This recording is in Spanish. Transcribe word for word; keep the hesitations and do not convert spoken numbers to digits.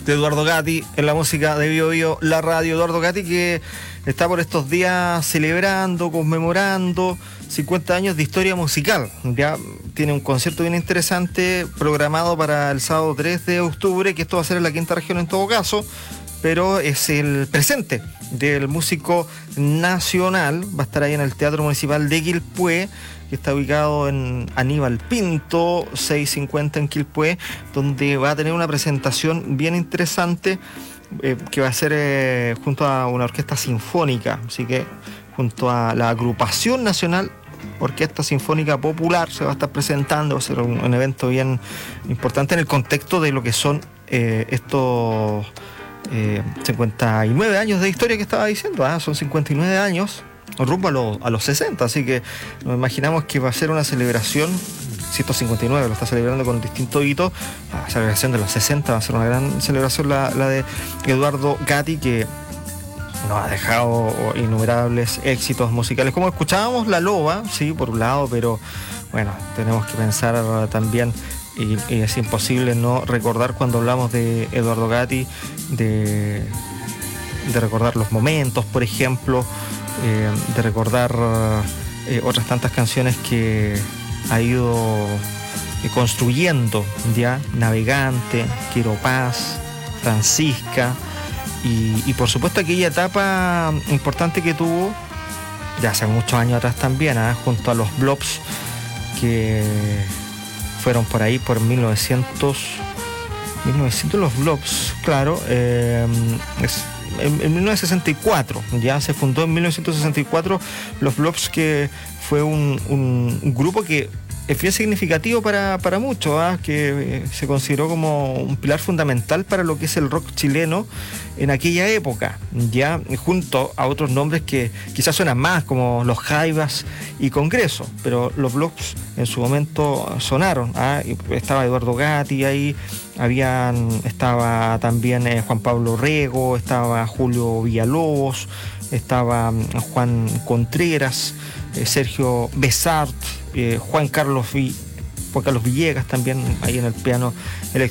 de Eduardo Gatti en la música de Bio Bio, la radio. Eduardo Gatti, que está por estos días celebrando, conmemorando cincuenta años de historia musical. Ya tiene un concierto bien interesante programado para el sábado tres de octubre, que esto va a ser en la quinta región en todo caso, pero es el presente del músico nacional. Va a estar ahí en el Teatro Municipal de Quilpué, que está ubicado en Aníbal Pinto, seiscientos cincuenta en Quilpué, donde va a tener una presentación bien interesante eh, que va a ser eh, junto a una orquesta sinfónica. Así que junto a la Agrupación Nacional Orquesta Sinfónica Popular se va a estar presentando. Va a ser un, un evento bien importante en el contexto de lo que son eh, estos eh, cincuenta y nueve años de historia que estaba diciendo. ¿eh? Son cincuenta y nueve años rumbo a, lo, a los sesenta, así que nos imaginamos que va a ser una celebración. ciento cincuenta y nueve lo está celebrando con un distinto hito. La celebración de los sesenta va a ser una gran celebración, la, la de Eduardo Gatti, que nos ha dejado innumerables éxitos musicales, como escuchábamos La Loba, sí, por un lado, pero bueno, tenemos que pensar también, y, y es imposible no recordar cuando hablamos de Eduardo Gatti, de, de recordar los momentos, por ejemplo, eh, de recordar eh, otras tantas canciones que ha ido eh, construyendo, ya, Navegante, Quiero Paz, Francisca, y, y por supuesto aquella etapa importante que tuvo ya hace muchos años atrás también, ¿eh? junto a los Blobs, que fueron por ahí por mil novecientos, mil novecientos los Blobs, claro, eh, es, en, en mil novecientos sesenta y cuatro, ya se fundó en mil novecientos sesenta y cuatro los Blobs, que fue un, un, un grupo que es bien significativo para, para muchos, ¿eh? que eh, se consideró como un pilar fundamental para lo que es el rock chileno en aquella época, ya junto a otros nombres que quizás suenan más, como los Jaivas y Congreso, pero los Blobs en su momento sonaron. ¿eh? Estaba Eduardo Gatti ahí, habían, estaba también eh, Juan Pablo Rego, estaba Julio Villalobos, estaba Juan Contreras, eh, Sergio Besart, eh, Juan Carlos Vi, Juan Carlos Villegas también ahí en el piano eléctrico.